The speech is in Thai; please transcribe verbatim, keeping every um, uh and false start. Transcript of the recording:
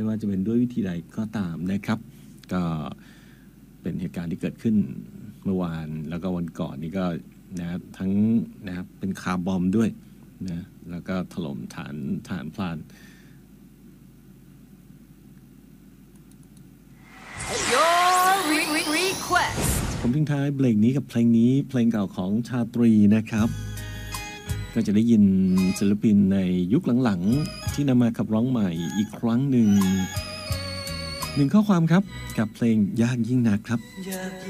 ว่าจะเป็นด้วยวิธีใดก็ตามนะครับก็เป็นเหตุการณ์ที่เกิดขึ้นเมื่อวานแล้วก็วันก่อนนี่ก็นะทั้งนะครับเป็นคาร์บอมด้วยนะแล้วก็ถล่มฐานฐานพลานผมทิ้งท้ายเบรกนี้กับเพลงนี้เพลงเก่าของชาตรีนะครับก็จะได้ยินศิลปินในยุคหลังๆที่นำมาขับร้องใหม่อีกครั้งหนึ่งหนึ่งข้อความครับกับเพลงยากยิ่งนักครับ